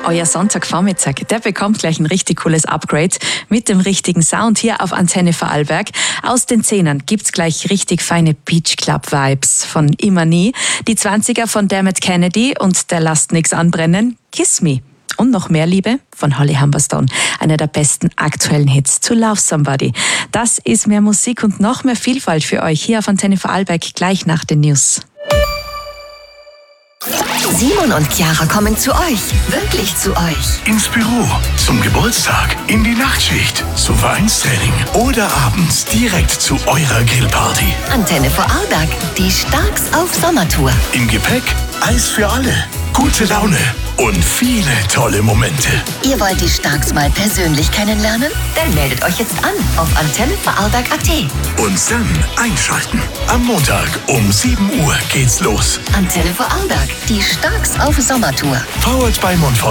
Euer Sonntagvormittag, der bekommt gleich ein richtig cooles Upgrade mit dem richtigen Sound hier auf Antenne Vorarlberg. Aus den 10ern gibt's gleich richtig feine Beach Club Vibes von Immer Nie. Die 20er von Dermot Kennedy und der Lasst nix anbrennen, Kiss Me. Und noch mehr Liebe von Holly Humberstone, einer der besten aktuellen Hits zu Love Somebody. Das ist mehr Musik und noch mehr Vielfalt für euch hier auf Antenne Vorarlberg gleich nach den News. Simon und Chiara kommen zu euch, wirklich zu euch. Ins Büro, zum Geburtstag, in die Nachtschicht, zu Vereinstraining oder abends direkt zu eurer Grillparty. Antenne Vorarlberg, die Starks auf Sommertour. Im Gepäck Eis für alle, gute Laune und viele tolle Momente. Ihr wollt die Starks mal persönlich kennenlernen? Dann meldet euch jetzt an auf antennevorarlberg.at. Und dann einschalten. Am Montag um 7 Uhr geht's los. Antenne Vorarlberg, die Starks auf Sommertour. Powered by Monfort.